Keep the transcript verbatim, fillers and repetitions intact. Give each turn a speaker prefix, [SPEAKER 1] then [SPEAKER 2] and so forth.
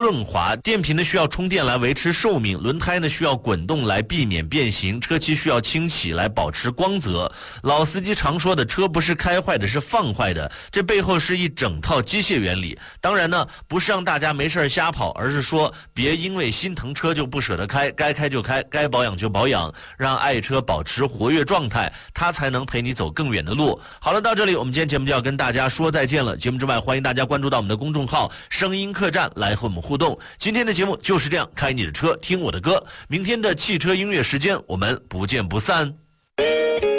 [SPEAKER 1] 润滑，电瓶呢需要充电来维持寿命，轮胎呢需要滚动来避免变形，车漆需要清洗来保持光泽。老司机常说的车不是开坏的，是放坏的，这背后是一整套机械原理。当然呢，不是让大家没事瞎跑，而是说别因为心疼车就不舍得开，该开就开，该保养就保养，让爱车保持活跃状态，它才能陪你走更远的路。好了，到这里我们今天节目就要跟大家说再见了。节目之外，欢迎大家关注到我们的公众号声音客栈来和我们互动。今天的节目就是这样，开你的车听我的歌，明天的汽车音乐时间我们不见不散。